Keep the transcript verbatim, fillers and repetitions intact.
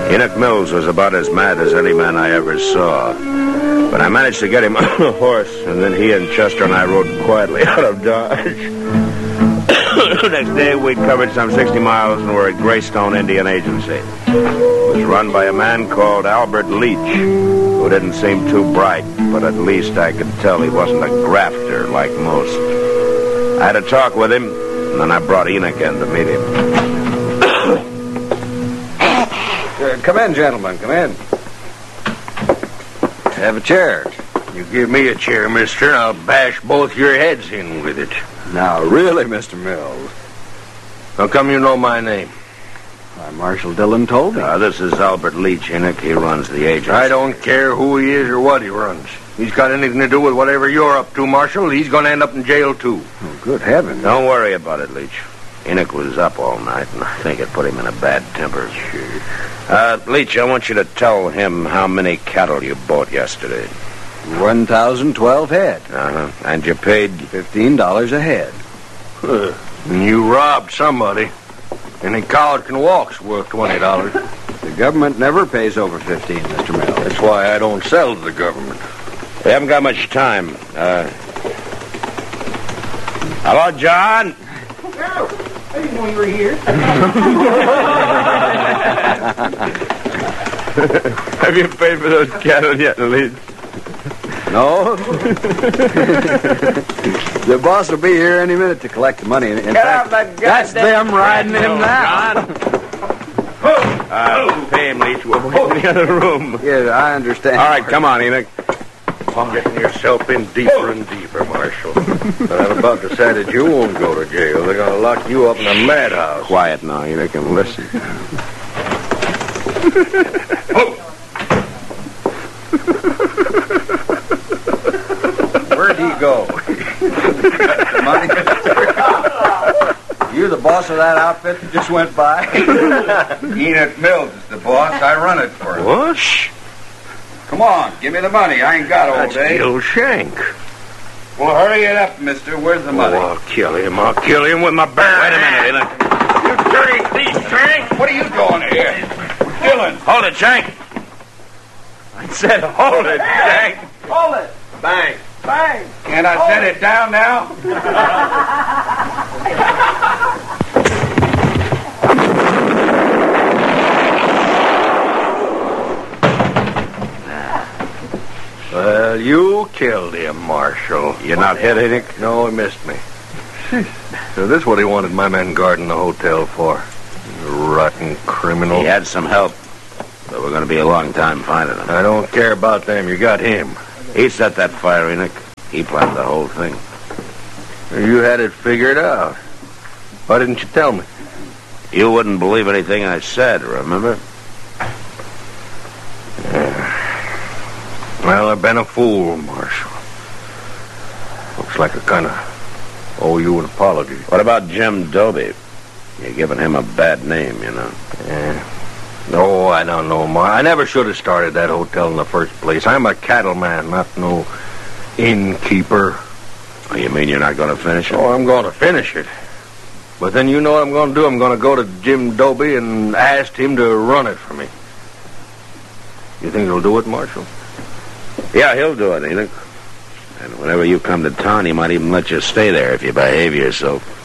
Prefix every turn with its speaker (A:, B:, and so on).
A: Enoch Mills was about as mad as any man I ever saw. But I managed to get him on a horse, and then he and Chester and I rode quietly out of Dodge. The next day, we'd covered some sixty miles and were at Greystone Indian Agency. It was run by a man called Albert Leach, who didn't seem too bright, but at least I could tell he wasn't a grafter like most. I had a talk with him, and then I brought Enoch in to meet him.
B: uh, come in, gentlemen, come in. Have a chair.
C: You give me a chair, mister, and I'll bash both your heads in with it.
B: Now, really, Mister Mills.
C: How come you know my name?
B: Why, Marshal Dillon told me.
A: Uh, this is Albert Leach, Enoch. He runs the agency.
C: I don't care who he is or what he runs. He's got anything to do with whatever you're up to, Marshal. He's going to end up in jail, too.
B: Oh, good heavens.
A: Don't worry about it, Leach. Enoch was up all night, and I think it put him in a bad temper.
C: Sure.
A: Uh, Leach, I want you to tell him how many cattle you bought yesterday.
B: one thousand twelve head.
A: Uh-huh. And you paid?
B: fifteen dollars a head.
C: Huh. And you robbed somebody. Any cow that can walk's worth twenty dollars.
B: The government never pays over fifteen, Mister Mills.
C: That's why I don't sell to the government.
A: We haven't got much time. Uh, hello, John?
D: Oh, I didn't know you were here.
A: Have you paid for those cattle yet, Leach?
B: No. The boss will be here any minute to collect the money. In
D: Get
B: fact,
D: out the
B: that's them riding him now.
A: Uh, pay him, Leach. We'll wait in the other room.
B: Yeah, I understand.
A: All right, come on, Enoch.
C: You're getting yourself in deeper and deeper, Marshal. But I've about decided you won't go to jail. They're going to lock you up in a madhouse.
A: Quiet now, Enoch, and listen.
B: Where'd he go? The money? You the boss of that outfit that just went by?
E: Enoch Mills is the boss. I run it for him.
C: What? Shh.
E: Come on, give me the money. I ain't got all
C: That's
E: day.
C: Gil Shank.
E: Well, hurry it up, mister. Where's the money?
C: Oh, I'll kill him. I'll kill him with my bare
A: Wait a minute,
C: hands.
A: Enoch.
C: You dirty thief, Shank.
E: What are you doing here? Dylan.
A: Hold it, Shank. I said hold it, Shank.
D: Hold it.
C: Bang.
D: Bang.
E: Can't I set it down now?
C: Well, you killed him, Marshal.
A: You're not hit, Enoch?
C: No, he missed me. So this is what he wanted my men guarding the hotel for. Rotten criminal.
A: He had some help, but we're going to be a long time finding him.
C: I don't care about them. You got him.
A: He set that fire, Enoch. He planned the whole thing.
C: You had it figured out. Why didn't you tell me?
A: You wouldn't believe anything I said, remember?
C: Well, I've been a fool, Marshal. Looks like I kind of owe you an apology.
A: What about Jim Doby? You're giving him a bad name, you know.
C: Yeah. No, I don't know, Mar. I never should have started that hotel in the first place. I'm a cattleman, not no innkeeper.
A: Oh, you mean you're not going to finish it?
C: Oh, I'm going to finish it. But then you know what I'm going to do? I'm going to go to Jim Doby and ask him to run it for me. You think he'll do it, Marshal?
A: Yeah, he'll do it, Enoch. And whenever you come to town, he might even let you stay there if you behave yourself.